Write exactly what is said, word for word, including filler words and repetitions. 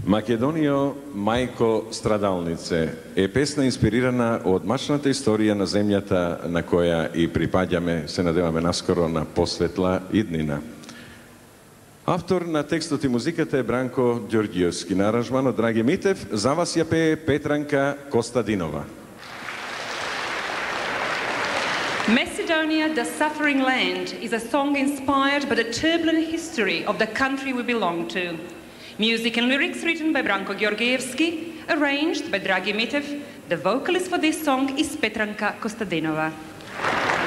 Македонио, мајко страдалнице, е песна инспирирана од мачната историја на земјата на која и припаѓаме, се надеваме наскоро, на посветла иднина. Автор на текстот и музиката е Бранко Ѓорѓиевски, на аранжманот Драги Митев, за вас ја пее Петранка Костадинова. Macedonia, the Suffering Land, is a song inspired by the turbulent history of the country we belong to. Music and lyrics written by Branko Ѓorѓievski, arranged by Dragi Mitev. The vocalist for this song is Petranka Kostadinova.